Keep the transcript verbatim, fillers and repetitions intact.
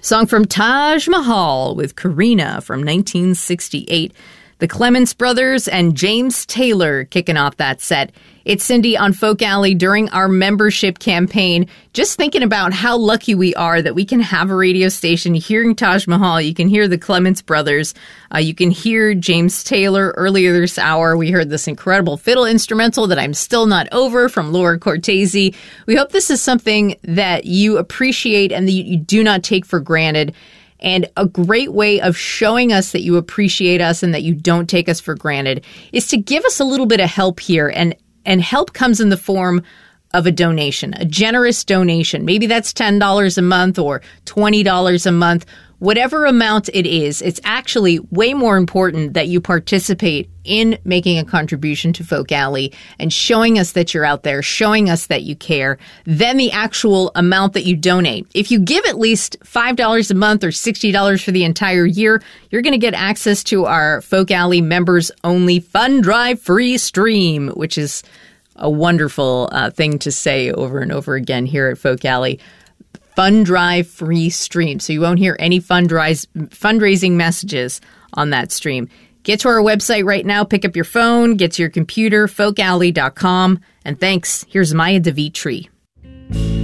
Song from Taj Mahal with Karina from nineteen sixty-eight. The Clements Brothers and James Taylor kicking off that set. It's Cindy on Folk Alley during our membership campaign. Just thinking about how lucky we are that we can have a radio station hearing Taj Mahal. You can hear the Clements Brothers. Uh, you can hear James Taylor. Earlier this hour, we heard this incredible fiddle instrumental that I'm Still Not Over from Laura Cortese. We hope this is something that you appreciate and that you do not take for granted. And a great way of showing us that you appreciate us and that you don't take us for granted is to give us a little bit of help here. And and help comes in the form of a donation, a generous donation. Maybe that's ten dollars a month or twenty dollars a month. Whatever amount it is, it's actually way more important that you participate in making a contribution to Folk Alley and showing us that you're out there, showing us that you care, than the actual amount that you donate. If you give at least five dollars a month or sixty dollars for the entire year, you're going to get access to our Folk Alley members-only Fund Drive free stream, which is a wonderful uh, thing to say over and over again here at Folk Alley. Fund Drive free stream. So you won't hear any fundrise, fundraising messages on that stream. Get to our website right now. Pick up your phone. Get to your computer. folk alley dot com. And thanks. Here's Maya Devitri.